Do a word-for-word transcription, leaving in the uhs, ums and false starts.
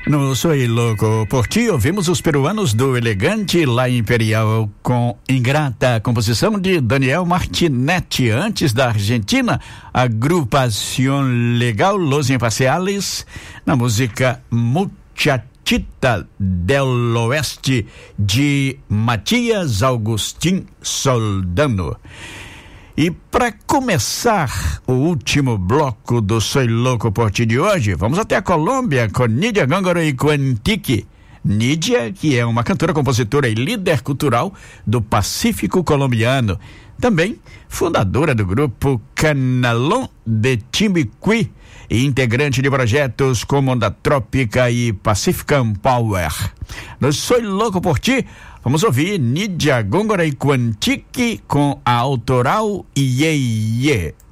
No Soy Louco por Ti, ouvimos os peruanos do Elegante La Imperial com Ingrata, composição de Daniel Martinetti. Antes da Argentina, Agrupación Legal Los Imparciales, na música Muchachita del Oeste, de Matias Agustín Soldano. E para começar o último bloco do Soy Louco por Ti de hoje, vamos até a Colômbia com Nidia Góngora y Quantique. Nidia, que é uma cantora, compositora e líder cultural do Pacífico colombiano. Também fundadora do grupo Canalón de Timbiquí e integrante de projetos como Onda Trópica e Pacifican Power. No Soy Louco por Ti, vamos ouvir Nidia Góngora y Quantique com a autoral Iê Iê.